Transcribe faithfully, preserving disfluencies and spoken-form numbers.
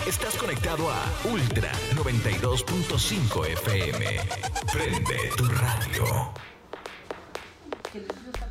Estás conectado a Ultra noventa y dos punto cinco F M. Prende tu radio.